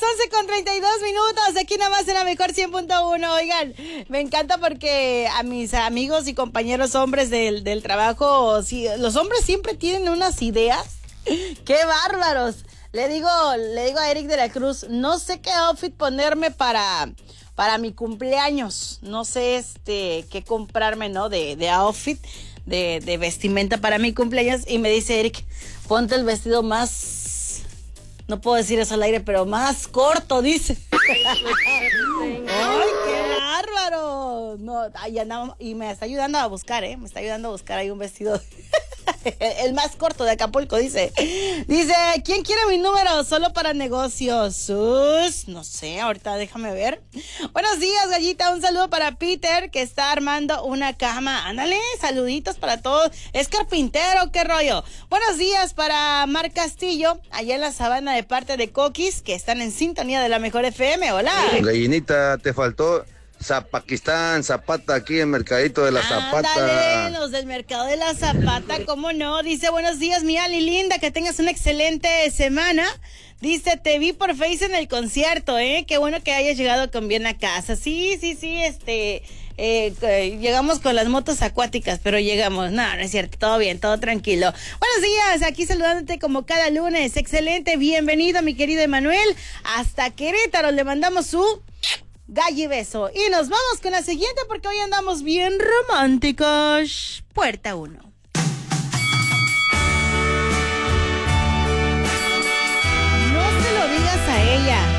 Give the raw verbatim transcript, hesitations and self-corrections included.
once con treinta y dos minutos, aquí nada más en la mejor cien punto uno. Oigan, me encanta porque a mis amigos y compañeros hombres del, del trabajo, sí, los hombres siempre tienen unas ideas. ¡Qué bárbaros! Le digo, le digo a Eric de la Cruz, no sé qué outfit ponerme para, para mi cumpleaños. No sé este qué comprarme, ¿no? De, de outfit, de, de vestimenta para mi cumpleaños. Y me dice Eric, ponte el vestido más, no puedo decir eso al aire, pero más corto, dice. ¡Ay, qué bárbaro! No, ahí andamos, y me está ayudando a buscar, ¿eh? Me está ayudando a buscar ahí un vestido. El más corto de Acapulco, dice. Dice, ¿quién quiere mi número? Solo para negocios. Sus, no sé, ahorita déjame ver. Buenos días, Gallita. Un saludo para Peter, que está armando una cama. Ándale, saluditos para todos. Es carpintero, qué rollo. Buenos días para Mar Castillo, allá en la Sabana, de parte de Coquis, que están en sintonía de la mejor F M. Hola. Gallinita, te faltó Zapaquistán, Zapata, aquí en Mercadito de la Zapata. Ándale, los del Mercado de la Zapata, ¿cómo no? Dice, buenos días, mi Ali linda, que tengas una excelente semana. Dice, te vi por Face en el concierto, ¿eh? Qué bueno que hayas llegado con bien a casa. Sí, sí, sí, este, eh, eh, llegamos con las motos acuáticas, pero llegamos. No, no es cierto, todo bien, todo tranquilo. Buenos días, aquí saludándote como cada lunes. Excelente, bienvenido, mi querido Emanuel. Hasta Querétaro, le mandamos su galli beso. Y nos vamos con la siguiente porque hoy andamos bien románticos. Puerta uno. No se lo digas a ella.